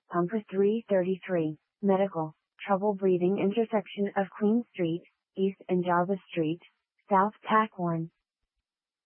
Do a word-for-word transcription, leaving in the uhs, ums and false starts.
Pumper three thirty-three, Medical, trouble breathing intersection of Queen Street, East and Jarvis Street, South Tack one.